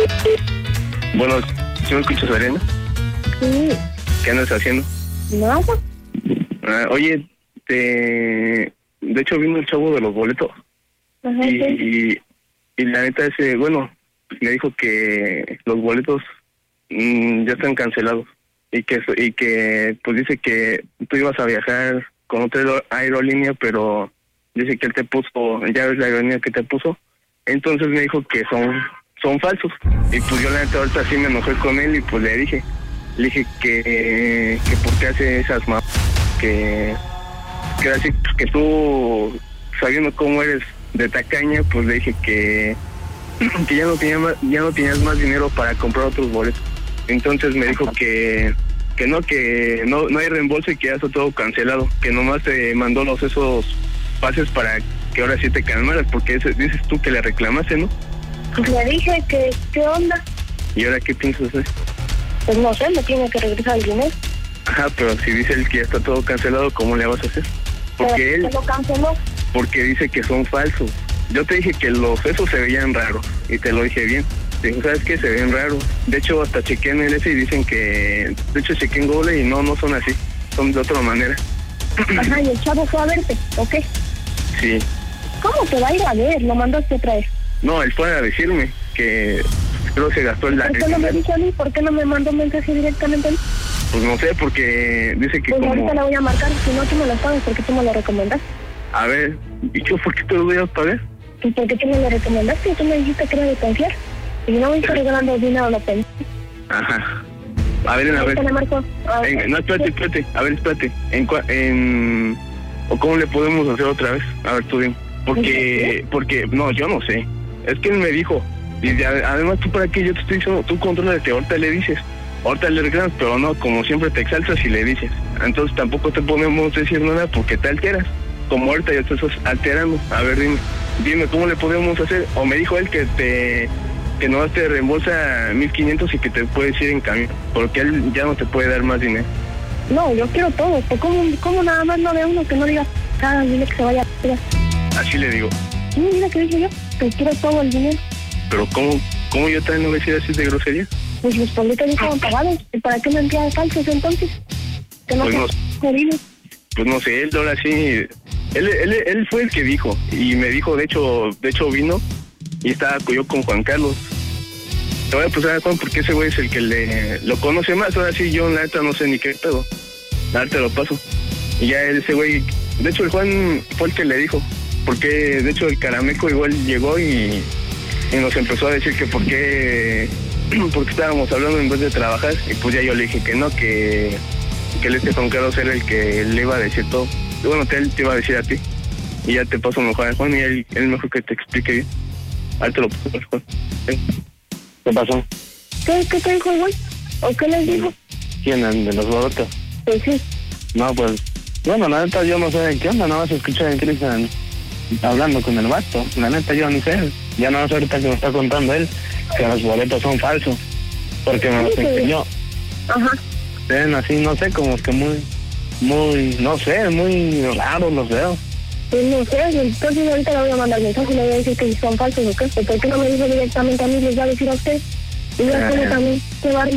Bueno, ¿sí me escuchas, Serena? Sí. ¿Qué andas haciendo? Nada. Oye, de hecho vino el chavo de los boletos. Ajá, sí. Y la neta me dijo que los boletos ya están cancelados y que pues dice que tú ibas a viajar con otra aerolínea, pero dice que él te puso, ya ves la aerolínea que te puso, entonces me dijo que son falsos. Y pues yo la neta ahorita sí me enojé con él y pues le dije que por qué hace esas que así que tú, sabiendo cómo eres de tacaña, pues le dije que ya no tenías más dinero para comprar otros boletos. Entonces me dijo que no hay reembolso y que ya está todo cancelado, que nomás te mandó esos pases para que ahora sí te calmaras, porque dices tú que le reclamaste, ¿no? Pues le dije que, ¿qué onda? ¿Y ahora qué piensas hacer? Pues no sé, me tiene que regresar el dinero. Ajá, pero si dice él que ya está todo cancelado, ¿cómo le vas a hacer? Porque él lo canceló. Porque dice que son falsos. Yo te dije que esos se veían raros y te lo dije bien. Te digo, ¿sabes qué? Se ven raros. De hecho, hasta chequeé en el y dicen que... De hecho, chequeé en Google y no son así. Son de otra manera. Ajá, y el chavo fue a verte, ¿ok? Sí. ¿Cómo te va a ir a ver? ¿Lo mandaste otra vez? No, él fue a decirme que creo que se gastó el... ¿Por qué no me dijo a mí? ¿Por qué no me mandó un mensaje directamente a mí? Pues no sé, porque dice que pues ahorita la voy a marcar, si no tú me lo pagas porque tú me lo recomendaste. A ver, ¿y yo por qué te lo voy a pagar? Pues porque tú me lo recomendaste y tú me dijiste que era de confiar. Y no voy a estar regalando dinero a la pena. Ajá. A ver. No, espérate. A ver, espérate. ¿O cómo le podemos hacer otra vez? A ver, tú dime. Porque, no, yo no sé. Es que él me dijo. Y además, ¿tú para qué? Yo te estoy diciendo, tú contrólate, ahorita le dices. Ahorita le reclamas, pero no, como siempre te exaltas y le dices. Entonces tampoco te podemos decir nada porque te alteras. Como ahorita ya te estás alterando. A ver, dime, ¿cómo le podemos hacer? O me dijo él que no te reembolsa 1,500 y que te puedes ir en camión, porque él ya no te puede dar más dinero. No, yo quiero todo. ¿Cómo nada más no ve uno que no diga nada? Dile que se vaya a... Así le digo. Sí, mira que dije yo, que quiero todo el dinero. Pero ¿cómo yo también no voy a decir así de grosería? Pues los boletos ya estaban pagados. ¿Y para qué me envían falsos entonces? Que no pues no sé, él ahora sí... Él fue el que dijo, y me dijo, de hecho vino, y estaba yo con Juan Carlos. Te voy a pasar a Juan porque ese güey es el que lo conoce más. Ahora sí, yo la neta no sé ni qué pedo. La neta lo paso. Y ya ese güey, de hecho el Juan fue el que le dijo, porque de hecho el Carameco igual llegó y nos empezó a decir que porque estábamos hablando en vez de trabajar, y pues ya yo le dije que no, que el Juan Carlos era el que le iba a decir todo. Y bueno, él te iba a decir a ti. Y ya te paso mejor a Juan y él mejor que te explique bien. Ahora te lo paso, Juan. ¿Qué pasó? ¿Qué te dijo el güey? ¿O qué les dijo? ¿Quién? ¿De los boletos? Pues sí. No, pues... Bueno, la neta yo no sé de qué onda, nada más escuché a Cristian hablando con el vato. La neta yo no sé. Ya no sé ahorita que me está contando él que los boletos son falsos. Porque me los enseñó. Ajá. Ven así, no sé, como que muy, no sé, muy raros los veo. Pues no sé, entonces ahorita le voy a mandar mensaje y le voy a decir que son falsos o qué. ¿Por qué no me dice directamente a mí? Les va a decir a usted. Y ya como también se va a